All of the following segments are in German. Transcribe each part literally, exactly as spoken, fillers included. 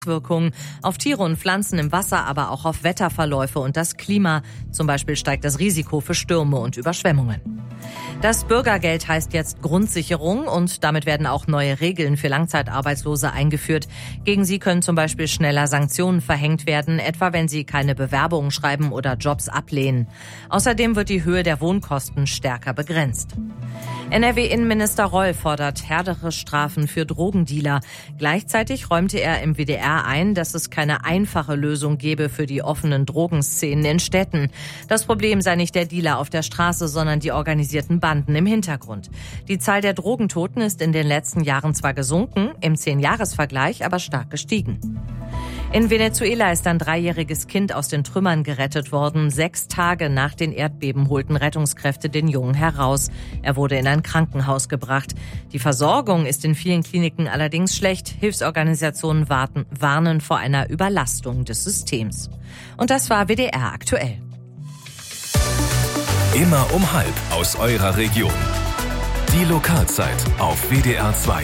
Wirkungen auf Tiere und Pflanzen im Wasser, aber auch auf Wetterverläufe und das Klima. Zum Beispiel steigt das Risiko für Stürme und Überschwemmungen. Das Bürgergeld heißt jetzt Grundsicherung und damit werden auch neue Regeln für Langzeitarbeitslose eingeführt. Gegen sie können zum Beispiel schneller Sanktionen verhängt werden, etwa wenn sie keine Bewerbungen schreiben oder Jobs ablehnen. Außerdem wird die Höhe der Wohnkosten stärker begrenzt. N R W-Innenminister Reul fordert härtere Strafen für Drogendealer. Gleichzeitig räumte er im W D R ein, dass es keine einfache Lösung gebe für die offenen Drogenszenen in Städten. Das Problem sei nicht der Dealer auf der Straße, sondern die organisierten Banden im Hintergrund. Die Zahl der Drogentoten ist in den letzten Jahren zwar gesunken, im Zehn-Jahres-Vergleich aber stark gestiegen. In Venezuela ist ein dreijähriges Kind aus den Trümmern gerettet worden. Sechs Tage nach den Erdbeben holten Rettungskräfte den Jungen heraus. Er wurde in ein Krankenhaus gebracht. Die Versorgung ist in vielen Kliniken allerdings schlecht. Hilfsorganisationen warten, warnen vor einer Überlastung des Systems. Und das war W D R aktuell. Immer um halb aus eurer Region. Die Lokalzeit auf W D R zwei.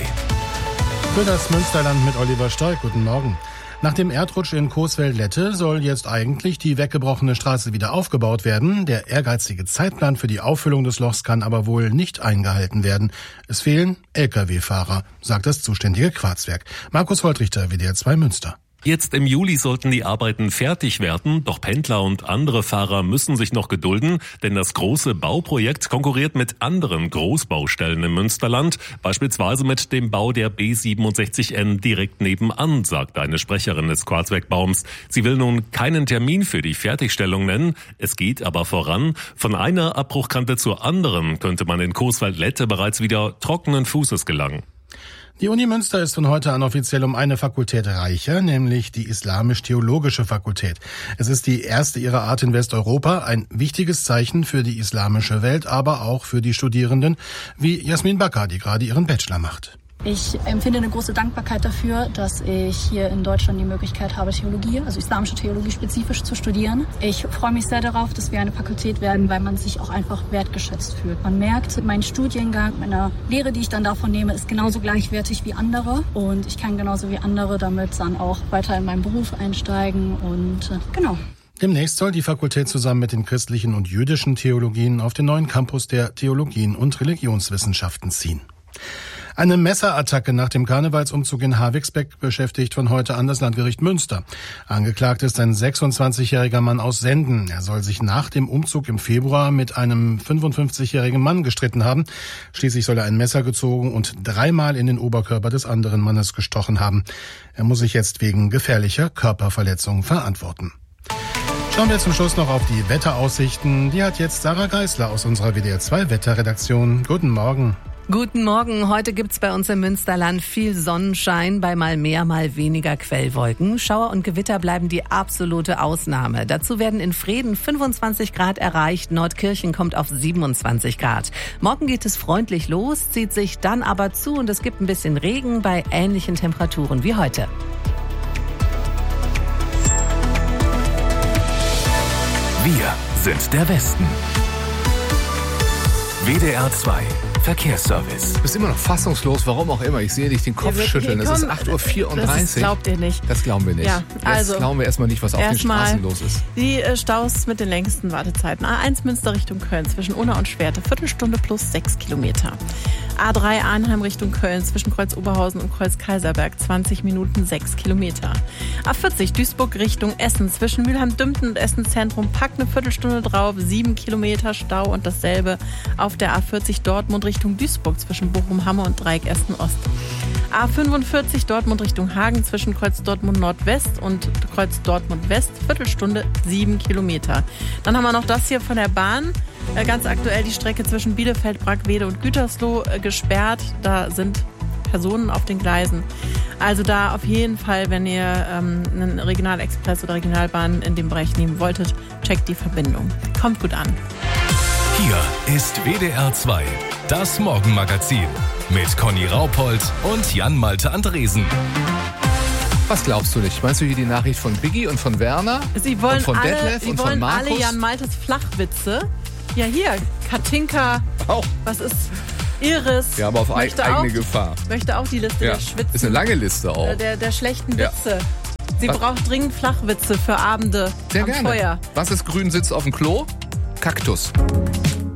Für das Münsterland mit Oliver Stork. Guten Morgen. Nach dem Erdrutsch in Coesfeld-Lette soll jetzt eigentlich die weggebrochene Straße wieder aufgebaut werden. Der ehrgeizige Zeitplan für die Auffüllung des Lochs kann aber wohl nicht eingehalten werden. Es fehlen L K W-Fahrer, sagt das zuständige Quarzwerk. Markus Holtrichter, W D R zwei Münster. Jetzt im Juli sollten die Arbeiten fertig werden, doch Pendler und andere Fahrer müssen sich noch gedulden, denn das große Bauprojekt konkurriert mit anderen Großbaustellen im Münsterland, beispielsweise mit dem Bau der B siebenundsechzig N direkt nebenan, sagt eine Sprecherin des Quarzwerkbaums. Sie will nun keinen Termin für die Fertigstellung nennen, es geht aber voran. Von einer Abbruchkante zur anderen könnte man in Coesfeld-Lette bereits wieder trockenen Fußes gelangen. Die Uni Münster ist von heute an offiziell um eine Fakultät reicher, nämlich die Islamisch-Theologische Fakultät. Es ist die erste ihrer Art in Westeuropa, ein wichtiges Zeichen für die islamische Welt, aber auch für die Studierenden, wie Jasmin Bakker, die gerade ihren Bachelor macht. Ich empfinde eine große Dankbarkeit dafür, dass ich hier in Deutschland die Möglichkeit habe, Theologie, also islamische Theologie spezifisch zu studieren. Ich freue mich sehr darauf, dass wir eine Fakultät werden, weil man sich auch einfach wertgeschätzt fühlt. Man merkt, mein Studiengang, meine Lehre, die ich dann davon nehme, ist genauso gleichwertig wie andere. Und ich kann genauso wie andere damit dann auch weiter in meinen Beruf einsteigen und äh, genau. Demnächst soll die Fakultät zusammen mit den christlichen und jüdischen Theologien auf den neuen Campus der Theologien und Religionswissenschaften ziehen. Eine Messerattacke nach dem Karnevalsumzug in Havixbeck beschäftigt von heute an das Landgericht Münster. Angeklagt ist ein sechsundzwanzigjähriger Mann aus Senden. Er soll sich nach dem Umzug im Februar mit einem fünfundfünfzigjährigen Mann gestritten haben. Schließlich soll er ein Messer gezogen und dreimal in den Oberkörper des anderen Mannes gestochen haben. Er muss sich jetzt wegen gefährlicher Körperverletzung verantworten. Schauen wir zum Schluss noch auf die Wetteraussichten. Die hat jetzt Sarah Geisler aus unserer W D R zwei Wetterredaktion. Guten Morgen. Guten Morgen. Heute gibt's bei uns im Münsterland viel Sonnenschein, bei mal mehr, mal weniger Quellwolken. Schauer und Gewitter bleiben die absolute Ausnahme. Dazu werden in Vreden fünfundzwanzig Grad erreicht, Nordkirchen kommt auf siebenundzwanzig Grad. Morgen geht es freundlich los, zieht sich dann aber zu und es gibt ein bisschen Regen bei ähnlichen Temperaturen wie heute. Wir sind der Westen. W D R zwei Verkehrsservice. Du bist immer noch fassungslos, warum auch immer. Ich sehe dich den Kopf ja, schütteln. Es ist acht Uhr vierunddreißig. Das glaubt ihr nicht. Das glauben wir nicht. Ja, also Jetzt glauben wir erstmal nicht, was auf den Straßen los ist. Die Staus mit den längsten Wartezeiten. A eins Münster Richtung Köln zwischen Unna und Schwerte. Viertelstunde plus sechs Kilometer. A drei Arnheim Richtung Köln zwischen Kreuz Oberhausen und Kreuz Kaiserberg. zwanzig Minuten, sechs Kilometer. A vierzig Duisburg Richtung Essen zwischen Mülheim-Dümpen und Essen Zentrum. Packt eine Viertelstunde drauf. sieben Kilometer Stau und dasselbe auf der A vierzig Dortmund Richtung Duisburg zwischen Bochum-Hamme und Dreieck Essen-Ost. A fünfundvierzig Dortmund Richtung Hagen zwischen Kreuz Dortmund Nordwest und Kreuz Dortmund West. Viertelstunde, sieben Kilometer. Dann haben wir noch das hier von der Bahn. Ganz aktuell die Strecke zwischen Bielefeld, Brackwede und Gütersloh gesperrt. Da sind Personen auf den Gleisen. Also da auf jeden Fall, wenn ihr ähm, einen Regionalexpress oder Regionalbahn in dem Bereich nehmen wolltet, checkt die Verbindung. Kommt gut an. Hier ist W D R zwei, das Morgenmagazin mit Conny Raupold und Jan-Malte Andresen. Was glaubst du nicht? Meinst du hier die Nachricht von Biggie und von Werner? Sie wollen und von alle, Detlef Sie und wollen von Markus? alle Jan-Maltes Flachwitze. Ja, hier, Katinka. Auch. Was ist Iris? Ja, aber auf möchte eigene auch, Gefahr. Möchte auch die Liste ja. der Schwitzen. Ist eine lange Liste auch. Der, der schlechten ja. Witze. Sie Was? braucht dringend Flachwitze für Abende Sehr am gerne. Feuer. Was ist grün, sitzt auf dem Klo? Kaktus.